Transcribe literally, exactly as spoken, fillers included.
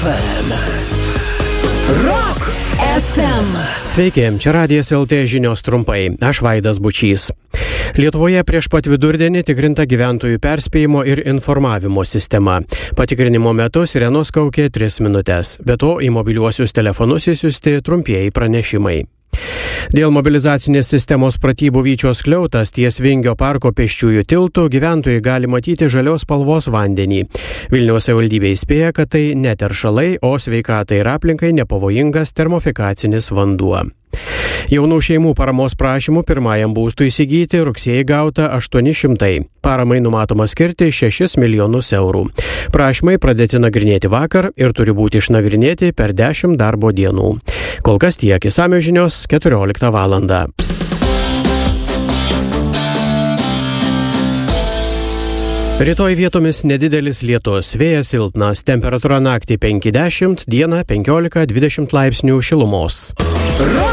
F M. Rock F M. Sveiki, čia Radijas L T žinios trumpai. Aš Vaidas Bučys. Lietuvoje prieš pat vidurdienį tikrinta gyventojų perspėjimo ir informavimo sistema. Patikrinimo metu sirenos kaukė tris minutes. Be to, į mobiliuosius telefonus įsiųsti trumpieji pranešimai. Dėl mobilizacinės sistemos pratybų Vyčios skliautas ties Vingio parko pėsčiųjų tiltų gyventojai gali matyti žalios spalvos vandenį. Vilniaus savivaldybė įspėja, kad tai ne teršalai, o sveikatai ir aplinkai nepavojingas termofikacinis vanduo. Jaunų šeimų paramos prašymų pirmajam būstui įsigyti rugsėjį gauta aštuoni šimtai. Paramai numatoma skirti šešis milijonus eurų. Prašymai pradėti nagrinėti vakar ir turi būti išnagrinėti per dešimt darbo dienų. Kol kas tiek, išsamios žinios keturioliktą valandą. Rytoj vietomis nedidelis lietus, vėjas silpnas, temperatūra naktį penki dešimt, dieną penkiolika dvidešimt laipsnių šilumos.